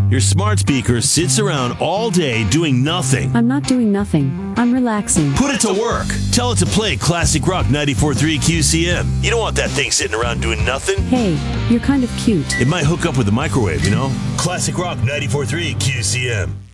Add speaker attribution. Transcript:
Speaker 1: Your smart speaker sits around all day doing nothing.
Speaker 2: I'm not doing nothing. I'm relaxing.
Speaker 1: Put it to work. Tell it to play Classic Rock 94.3 QCM. You don't want that thing sitting around doing nothing.
Speaker 2: Hey, you're kind of cute.
Speaker 1: It might hook up with the microwave, you know? Classic Rock 94.3 QCM.